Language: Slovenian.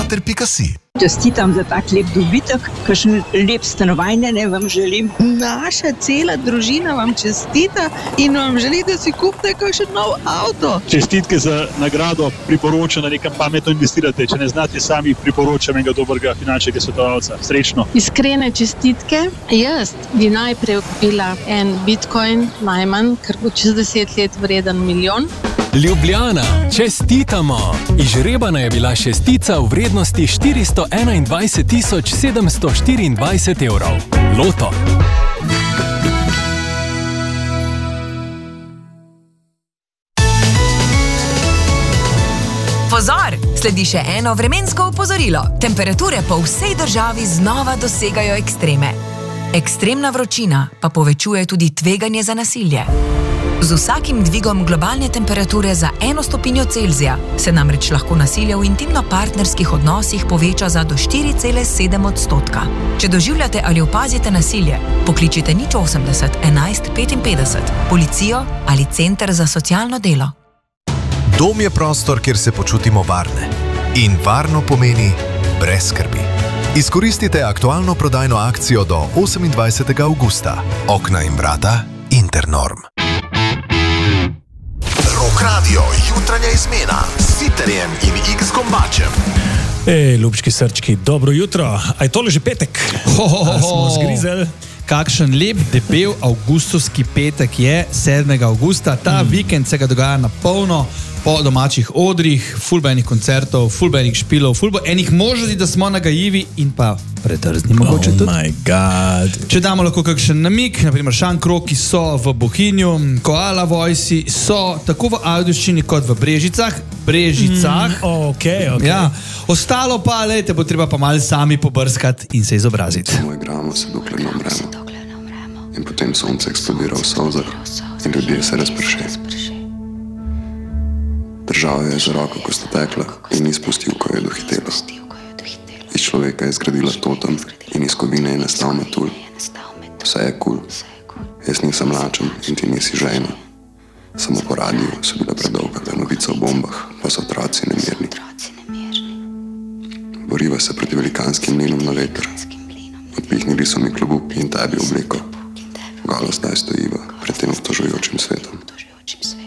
mater.si. Čestitam za tak lep dobitek, kakšen lep stanovanje vam želim. Naša cela družina vam čestita in vam želi, da si kupite kakšen nov avto. Čestitke za nagrado, priporočam, da nekam pametno investirate. Če ne znate sami, priporočam enega dobrega finančnega svetovalca. Srečno. Iskrene čestitke. Jaz bi najprej kupila en bitcoin, najmanj, ker bo čez 10 let vreden 1 milijon. Ljubljana, čestitamo! Izžrebana je bila šestica v vrednosti 421 724 evrov. Loto. Pozor! Sledi še eno vremensko opozorilo. Temperature po vsej državi znova dosegajo ekstreme. Ekstremna vročina pa povečuje tudi tveganje za nasilje. Z vsakim dvigom globalne temperature za 1 stopinjo Celzija se namreč lahko nasilje v intimno-partnerskih odnosih poveča za do 4,7%. Če doživljate ali opazite nasilje, pokličite 080 11 55, policijo ali center za socialno delo. Dom je prostor, kjer se počutimo varne. In varno pomeni brez skrbi. Izkoristite aktualno prodajno akcijo do 28. avgusta. Okna in vrata Internorm. Rock Radio, jutranja izmena s Siterjem in X Gombačem. Ljubčki srčki, dobro jutro. A je tole že petek? Smo zgrizel. Kakšen lep, debel avgustovski petek je 7. avgusta. Ta vikend se ga dogaja na polno po domačih odrih, fulbenih koncertov, fulbenih špilov, enih možnosti, da smo nagajivi in pa predrzni mogoče tudi. Oh my god. Če damo lahko kakšen namik, naprimer Šankroki so v Bohinju, Koala Voici so tako v Ajdovščini kot v Brežicah. Okay. Ja. Ostalo pa, lejte, bo treba pa malo sami pobrskati in se izobraziti. Samo igramo se, dokler ne umremo. In potem sonce eksplodira v solzah in ljudje se razpršejo. Država je za roko, ko sta tekla in ni spustil, ko je dohitela. Iz človeka je zgradila totem in iz kovine je nastal metulj. Vse je kul. Jaz nisem lačen in ti nisi žejna. Samo po radiju so bile predolga novice o bombah, pa so otroci nemirni. Boriva se proti velikanskim mlinom na veter. Odpihnili so mi klobuk in tebi obleko. Galo zdaj stojiva pred tem obtožujočim svetom.